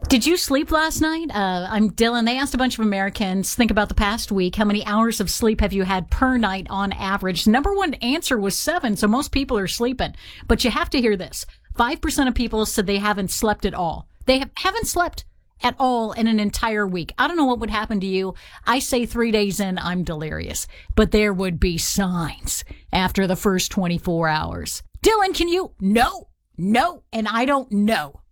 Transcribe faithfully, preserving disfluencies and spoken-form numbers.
Did you sleep last night? Uh, I'm Dylan. They asked a bunch of Americans, think about the past week. How many hours of sleep have you had per night on average? Number one answer was seven, so most people are sleeping. But you have to hear this. five percent of people said they haven't slept at all. They have, haven't slept at all in an entire week. I don't know what would happen to you. I say three days in, I'm delirious. But there would be signs after the first twenty-four hours. Dylan, can you? No, no, and I don't know.